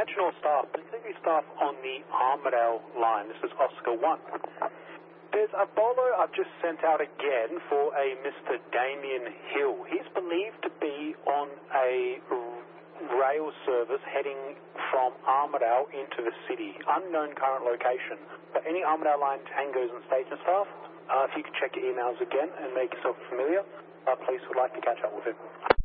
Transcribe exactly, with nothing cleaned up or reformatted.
catching all staff, particularly staff on the Armidale line. This is Oscar one. There's a bolo I've just sent out again for a Mister Damien Hill. He's believed to be on a rail service heading from Armidale into the city. Unknown current location. But any Armidale line tangos and station staff, uh, if you could check your emails again and make yourself familiar, uh, police would like to catch up with him.